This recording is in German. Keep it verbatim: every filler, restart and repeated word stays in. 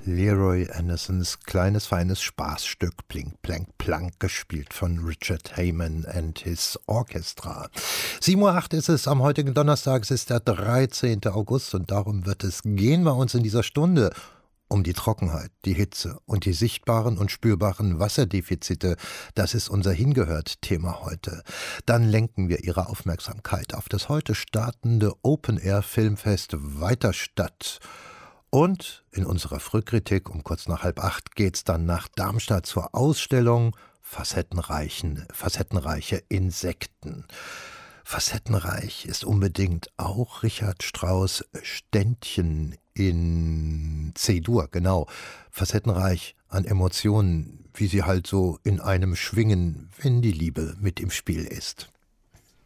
Leroy Andersons kleines, feines Spaßstück Plink, Plank, Plank, gespielt von Richard Heyman and his Orchestra. sieben Uhr acht ist es am heutigen Donnerstag, es ist der dreizehnten August und darum wird es gehen bei uns in dieser Stunde um die Trockenheit, die Hitze und die sichtbaren und spürbaren Wasserdefizite. Das ist unser Hingehört-Thema heute. Dann lenken wir Ihre Aufmerksamkeit auf das heute startende Open-Air-Filmfest Weiterstadt. Und in unserer Frühkritik um kurz nach halb acht geht's dann nach Darmstadt zur Ausstellung Facettenreichen, Facettenreiche Insekten. Facettenreich ist unbedingt auch Richard Strauss' Ständchen in C-Dur, genau. Facettenreich an Emotionen, wie sie halt so in einem schwingen, wenn die Liebe mit im Spiel ist.